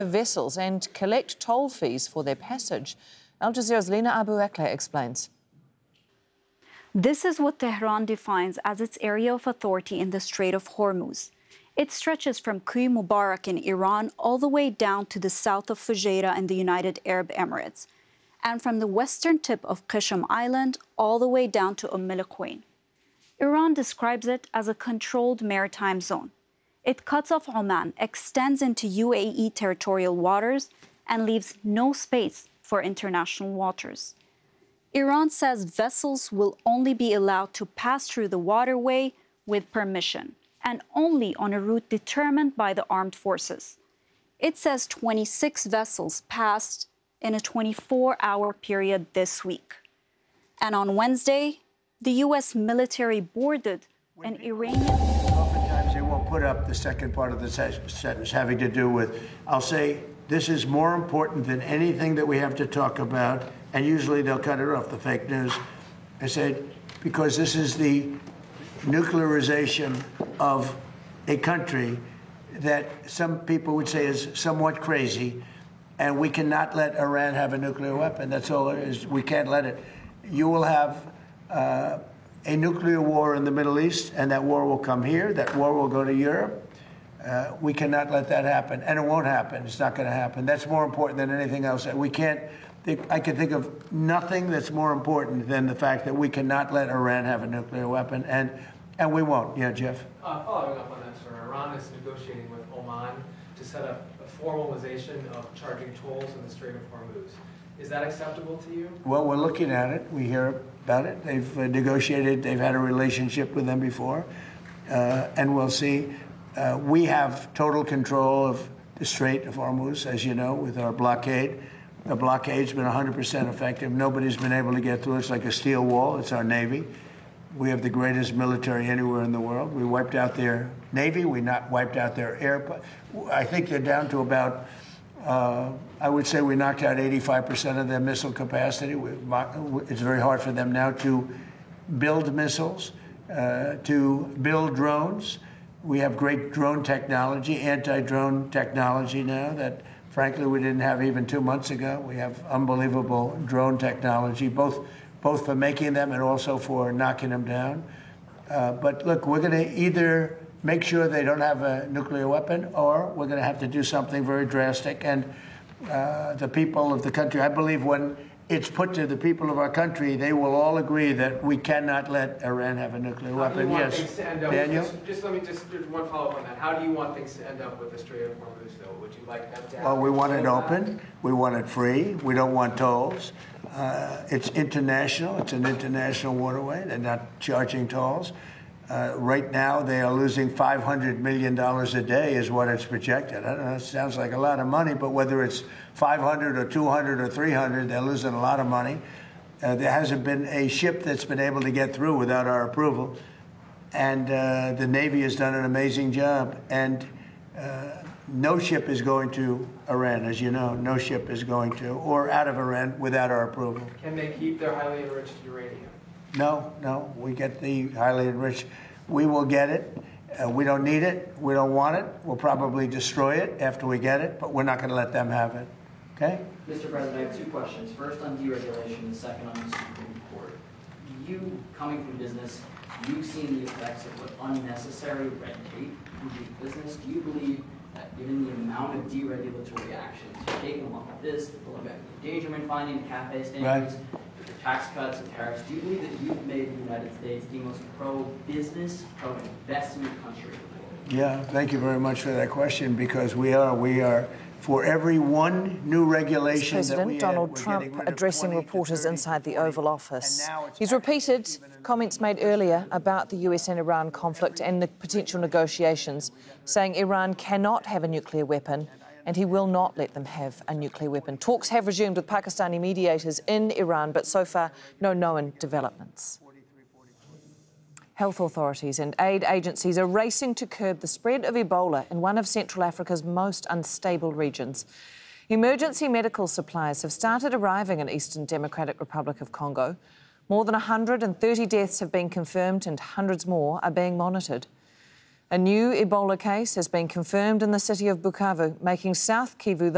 vessels and collect toll fees for their passage. Al Jazeera's Lina Abu Akleh explains. This is what Tehran defines as its area of authority in the Strait of Hormuz. It stretches from Qui Mubarak in Iran all the way down to the south of Fujairah in the United Arab Emirates, and from the western tip of Qashm Island all the way down to Al Quwain. Iran describes it as a controlled maritime zone. It cuts off Oman, extends into UAE territorial waters, and leaves no space for international waters. Iran says vessels will only be allowed to pass through the waterway with permission, and only on a route determined by the armed forces. It says 26 vessels passed in a 24-hour period this week. And on Wednesday, the U.S. military boarded an Iranian... Oftentimes they won't put up the second part of the sentence having to do with, I'll say, this is more important than anything that we have to talk about, and usually they'll cut it off, the fake news. I said, because this is the nuclearization of a country that some people would say is somewhat crazy, and we cannot let Iran have a nuclear weapon. That's all it is. We can't let it. You will have a nuclear war in the Middle East, and that war will come here. That war will go to Europe. We cannot let that happen, and it won't happen. It's not going to happen. That's more important than anything else. We can't. I can think of nothing that's more important than the fact that we cannot let Iran have a nuclear weapon, and we won't. Yeah, Jeff? Following up on that, sir, Iran is negotiating with Oman to set up a formalization of charging tolls in the Strait of Hormuz. Is that acceptable to you? Well, we're looking at it. We hear about it. They've negotiated. They've had a relationship with them before, and we'll see. We have total control of the Strait of Hormuz, as you know, with our blockade. The blockade's been 100% effective. Nobody's been able to get through. It's like a steel wall. It's our Navy. We have the greatest military anywhere in the world. We wiped out their Navy. We not wiped out their air. I think they're down to about, I would say we knocked out 85% of their missile capacity. It's very hard for them now to build missiles, to build drones. We have great drone technology, anti-drone technology now that, frankly, we didn't have even 2 months ago. We have unbelievable drone technology, both for making them and also for knocking them down. But look, we're going to either make sure they don't have a nuclear weapon, or we're going to have to do something very drastic. And the people of the country, I believe when it's put to the people of our country, they will all agree that we cannot let Iran have a nuclear weapon. Yes, Daniel? Just one follow-up on that. How do you want things to end up with the Strait of Hormuz, though? Would you like them to have... Well, we want it open. We want it free. We don't want tolls. It's international. It's an international waterway. They're not charging tolls. Right now, they are losing $500 million a day is what it's projected. I don't know, it sounds like a lot of money, but whether it's 500 or 200 or 300, they're losing a lot of money. There hasn't been a ship that's been able to get through without our approval. And the Navy has done an amazing job. And no ship is going to Iran, as you know. No ship is going to, or out of Iran without our approval. Can they keep their highly enriched uranium? No, we get the highly enriched. We will get it. We don't need it. We don't want it. We'll probably destroy it after we get it, but we're not going to let them have it. Okay? Mr. President, I have 2 questions. First on deregulation, the second on the Supreme Court. You, coming from business, you've seen the effects of what unnecessary red tape can do to business. Do you believe that given the amount of deregulatory actions taken along with this, the Olympic endangerment finding, the CAFE standards, the tax cuts and tariffs, do you believe that you've made the United States the most pro-business, pro-investment country in the world? Yeah, thank you very much for that question, because we are for every one new regulation President Donald Trump addressing reporters inside the Oval Office. He's repeated comments made earlier about the US and Iran conflict and the potential negotiations, saying Iran cannot have a nuclear weapon and he will not let them have a nuclear weapon. Talks have resumed with Pakistani mediators in Iran, but so far no known developments. Health authorities and aid agencies are racing to curb the spread of Ebola in one of Central Africa's most unstable regions. Emergency medical supplies have started arriving in Eastern Democratic Republic of Congo. More than 130 deaths have been confirmed and hundreds more are being monitored. A new Ebola case has been confirmed in the city of Bukavu, making South Kivu the